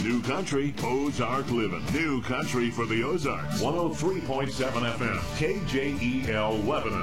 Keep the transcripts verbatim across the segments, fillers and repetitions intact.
New Country, Ozark Living. New Country for the Ozarks. one oh three point seven F M, K J E L Lebanon.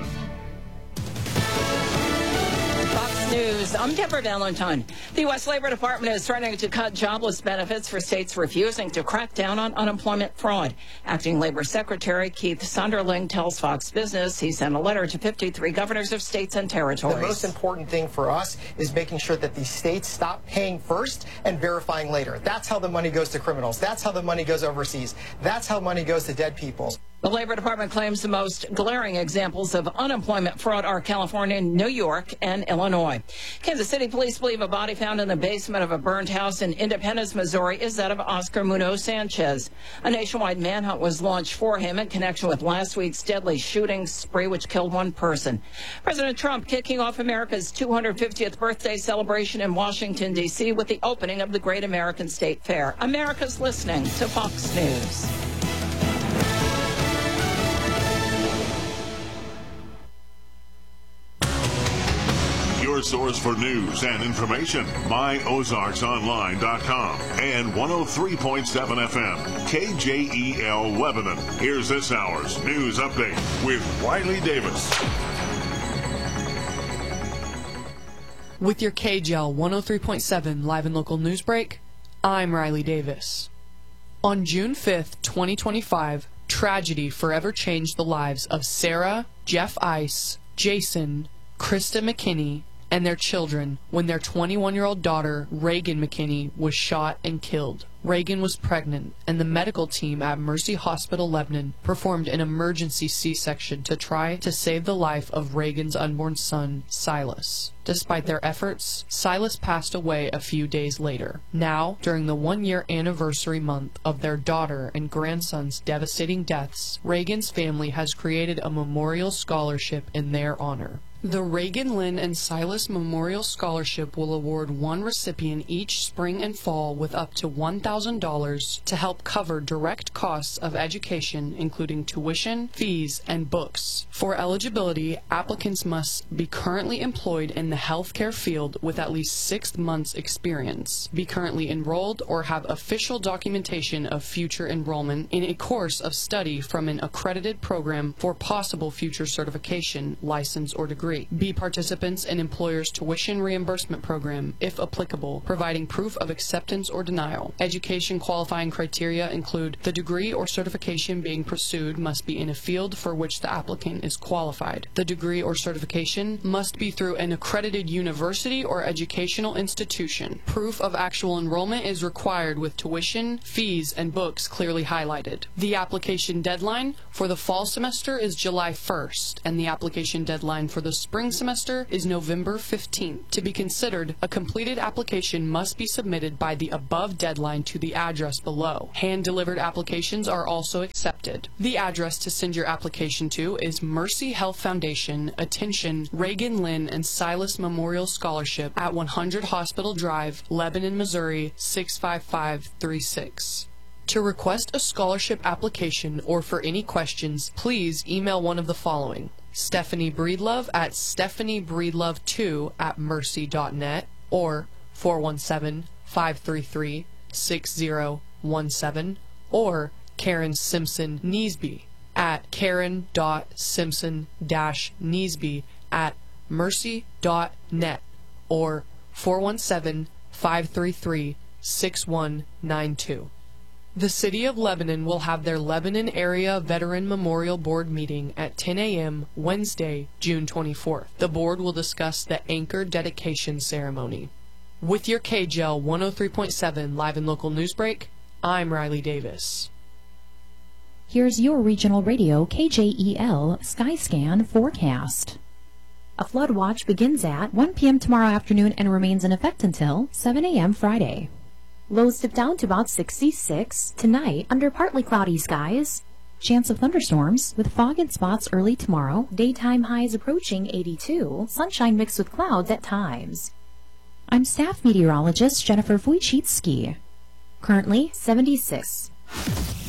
Fox News. I'm Deborah Valentine. The U S Labor Department is threatening to cut jobless benefits for states refusing to crack down on unemployment fraud. Acting Labor Secretary Keith Sunderling tells Fox Business he sent a letter to fifty-three governors of states and territories. The most important thing for us is making sure that these states stop paying first and verifying later. That's how the money goes to criminals. That's how the money goes overseas. That's how money goes to dead people. The Labor Department claims the most glaring examples of unemployment fraud are California, New York, and Illinois. Kansas City police believe a body found in the basement of a burned house in Independence, Missouri is that of Oscar Munoz Sanchez. A nationwide manhunt was launched for him in connection with last week's deadly shooting spree which killed one person. President Trump kicking off America's two hundred fiftieth birthday celebration in Washington, D C with the opening of the Great American State Fair. America's listening to Fox News. Your source for news and information, my ozarks online dot com and one oh three point seven F M, K J E L Lebanon. Here's this hour's news update with Riley Davis. With your K J E L one oh three point seven live and local news break, I'm Riley Davis. On June fifth, twenty twenty-five, tragedy forever changed the lives of Sarah, Jeff Ice, Jason, Krista McKinney, and their children when their twenty-one-year-old daughter, Reagan McKinney, was shot and killed. Reagan was pregnant, and the medical team at Mercy Hospital Lebanon performed an emergency C-section to try to save the life of Reagan's unborn son, Silas. Despite their efforts, Silas passed away a few days later. Now, during the one-year anniversary month of their daughter and grandson's devastating deaths, Reagan's family has created a memorial scholarship in their honor. The Reagan, Lynn, and Silas Memorial Scholarship will award one recipient each spring and fall with up to one thousand dollars to help cover direct costs of education, including tuition, fees, and books. For eligibility, applicants must be currently employed in the healthcare field with at least six months' experience, be currently enrolled, or have official documentation of future enrollment in a course of study from an accredited program for possible future certification, license, or degree. Be participants in employers' tuition reimbursement program, if applicable, providing proof of acceptance or denial. Education qualifying criteria include the degree or certification being pursued must be in a field for which the applicant is qualified. The degree or certification must be through an accredited university or educational institution. Proof of actual enrollment is required with tuition, fees, and books clearly highlighted. The application deadline for the fall semester is July first, and the application deadline for the spring semester is November fifteenth. To be considered, a completed application must be submitted by the above deadline to the address below. Hand-delivered applications are also accepted. The address to send your application to is Mercy Health Foundation, attention, Reagan, Lynn, and Silas Memorial Scholarship at one hundred Hospital Drive, Lebanon, Missouri, six five five three six. To request a scholarship application or for any questions, please email one of the following: Stephanie Breedlove at stephanie breedlove two at mercy dot net or four one seven, five three three, six zero one seven, or Karen Simpson Neesby at karen dot simpson dash neesby at mercy dot net or four one seven, five three three, six one nine two. The City of Lebanon will have their Lebanon Area Veteran Memorial Board meeting at ten a m Wednesday, June twenty-fourth. The board will discuss the anchor dedication ceremony. With your K J E L one oh three point seven live and local news break, I'm Riley Davis. Here's your regional radio K J E L Skyscan forecast. A flood watch begins at one p m tomorrow afternoon and remains in effect until seven a m Friday. Lows dip down to about sixty-six. Tonight, under partly cloudy skies. Chance of thunderstorms with fog in spots early tomorrow. Daytime highs approaching eighty-two. Sunshine mixed with clouds at times. I'm staff meteorologist Jennifer Wojcicki. Currently seventy-six.